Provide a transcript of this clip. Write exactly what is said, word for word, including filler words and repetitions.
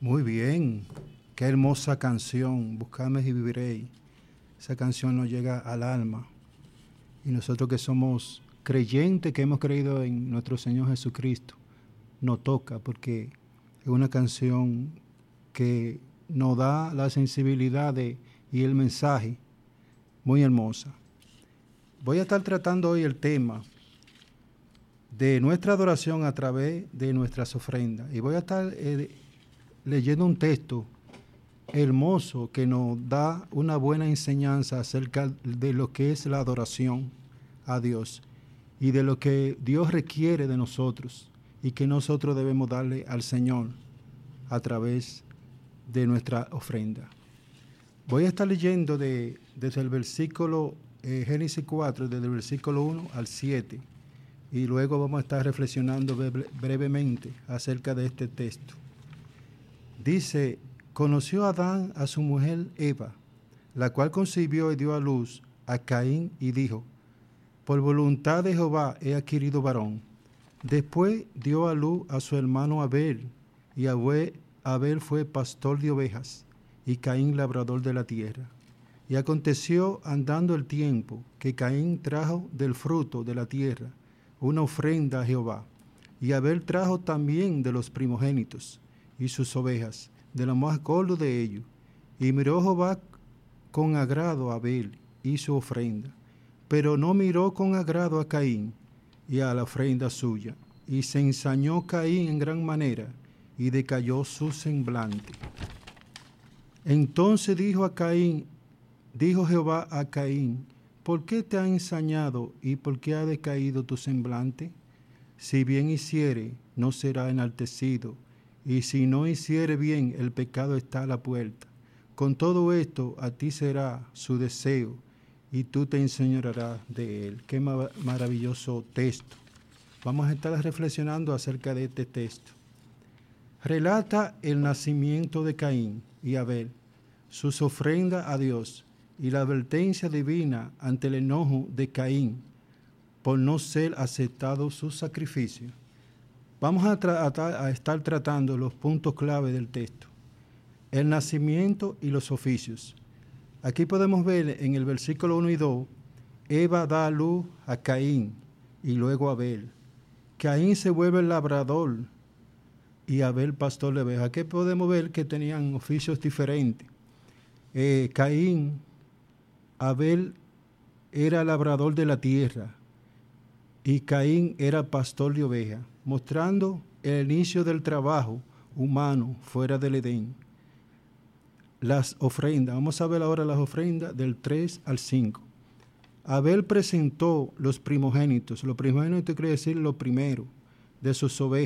Muy bien, qué hermosa canción, Buscadme y viviréis. Esa canción nos llega al alma. Y nosotros que somos creyentes, que hemos creído en nuestro Señor Jesucristo, nos toca porque es una canción que nos da la sensibilidad de, y el mensaje muy hermosa. Voy a estar tratando hoy el tema de nuestra adoración a través de nuestras ofrendas. Y voy a estar eh, leyendo un texto hermoso que nos da una buena enseñanza acerca de lo que es la adoración a Dios y de lo que Dios requiere de nosotros y que nosotros debemos darle al Señor a través de nuestra ofrenda. Voy a estar leyendo de, desde el versículo eh, Génesis cuatro, desde el versículo uno al siete, y luego vamos a estar reflexionando bre- brevemente acerca de este texto. Dice: conoció Adán a su mujer Eva, la cual concibió y dio a luz a Caín y dijo: por voluntad de Jehová he adquirido varón. Después dio a luz a su hermano Abel, y Abel fue pastor de ovejas, y Caín labrador de la tierra. Y aconteció andando el tiempo que Caín trajo del fruto de la tierra una ofrenda a Jehová, y Abel trajo también de los primogénitos y sus ovejas, de lo más gordo de ellos. Y miró Jehová con agrado a Abel y su ofrenda, pero no miró con agrado a Caín y a la ofrenda suya. Y se ensañó Caín en gran manera, y decayó su semblante. Entonces dijo a Caín, dijo Jehová a Caín: ¿por qué te ha ensañado y por qué ha decaído tu semblante? Si bien hiciere, no será enaltecido, y si no hiciere bien, el pecado está a la puerta. Con todo esto, a ti será su deseo, y tú te enseñorearás de él. Qué ma- maravilloso texto. Vamos a estar reflexionando acerca de este texto. Relata el nacimiento de Caín y Abel, sus ofrendas a Dios y la advertencia divina ante el enojo de Caín por no ser aceptado su sacrificio. Vamos a, tra- a, a estar tratando los puntos clave del texto. El nacimiento y los oficios. Aquí podemos ver en el versículo uno y dos, Eva da a luz a Caín y luego a Abel. Caín se vuelve labrador y Abel pastor de ovejas. Aquí podemos ver que tenían oficios diferentes. Eh, Caín, Abel era labrador de la tierra y Caín era pastor de ovejas, mostrando el inicio del trabajo humano fuera del Edén. Las ofrendas, vamos a ver ahora las ofrendas del tres al cinco. Abel presentó los primogénitos, los primogénitos quiere decir lo primero de sus ovejas,